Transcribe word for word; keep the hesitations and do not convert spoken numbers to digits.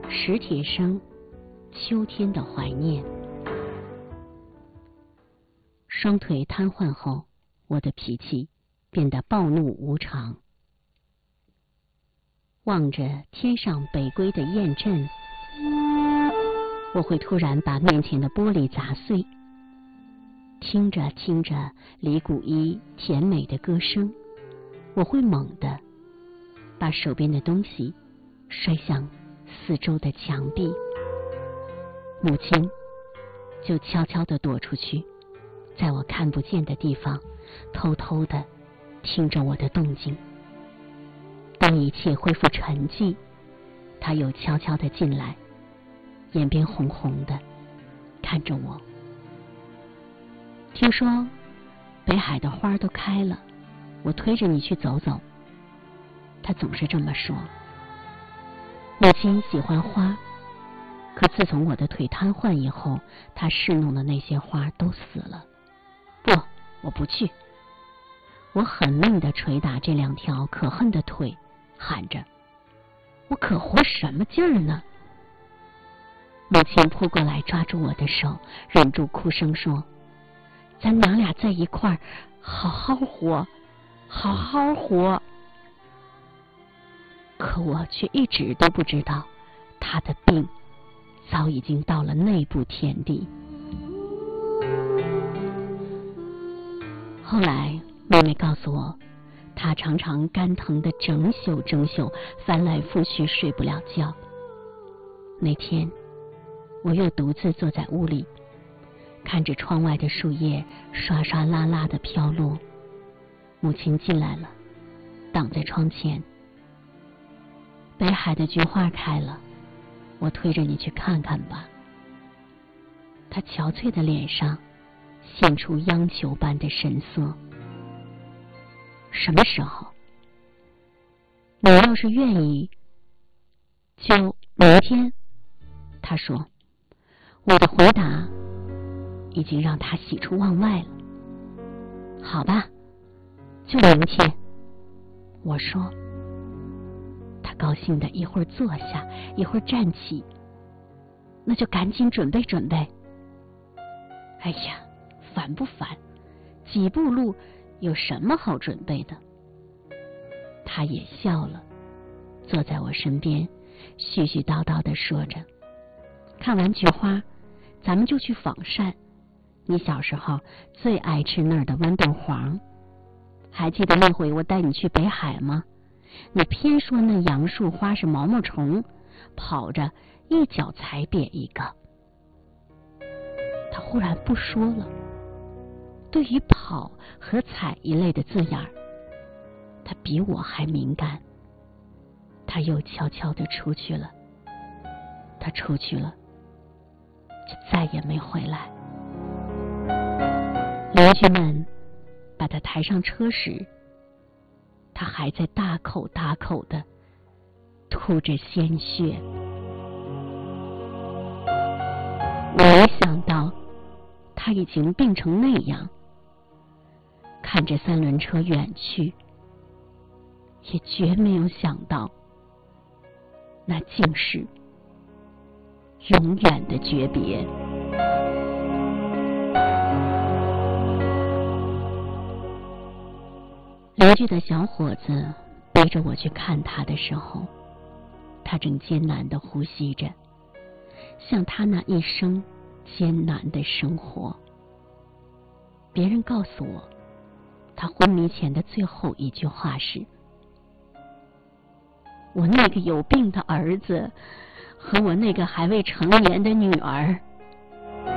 史铁生，秋天的怀念。双腿瘫痪后，我的脾气变得暴怒无常。望着天上北归的雁阵，我会突然把面前的玻璃砸碎。听着听着李谷一甜美的歌声，我会猛地把手边的东西摔向四周的墙壁。母亲就悄悄地躲出去，在我看不见的地方偷偷地听着我的动静。当一切恢复沉寂，她又悄悄地进来，眼边红红的看着我。听说北海的花都开了，我推着你去走走。她总是这么说。母亲喜欢花，可自从我的腿瘫痪以后，她侍弄的那些花都死了。不，我不去。我狠命地捶打这两条可恨的腿，喊着：我可活什么劲儿呢？母亲扑过来抓住我的手，忍住哭声说：咱娘俩在一块儿，好好活，好好活。可我却一直都不知道，她的病早已经到了内部田地。后来妹妹告诉我，她常常肝疼的整宿整宿，翻来覆去睡不了觉。那天我又独自坐在屋里，看着窗外的树叶刷刷啦啦的飘落。母亲进来了，挡在窗前。北海的菊花开了，我推着你去看看吧。她憔悴的脸上现出央求般的神色。什么时候？你要是愿意，就明天。她说。我的回答已经让她喜出望外了。好吧，就明天。我说。她高兴的一会儿坐下，一会儿站起。那就赶紧准备准备。哎呀，烦不烦？几步路有什么好准备的？她也笑了，坐在我身边，絮絮叨叨地说着：看完菊花，咱们就去仿膳。你小时候最爱吃那儿的豌豆黄，还记得那回我带你去北海吗？你偏说那杨树花是毛毛虫，跑着一脚踩扁一个。他忽然不说了。对于跑和踩一类的字眼儿，他比我还敏感。他又悄悄地出去了。他出去了，就再也没回来。邻居们把他抬上车时，他还在大口大口地吐着鲜血。我没想到他已经病成那样。看着三轮车远去，也绝没有想到，那竟是永远的诀别。邻居的小伙子背着我去看他的时候，他正艰难地呼吸着，像他那一生艰难的生活。别人告诉我，他昏迷前的最后一句话是：我那个有病的儿子和我那个还未成年的女儿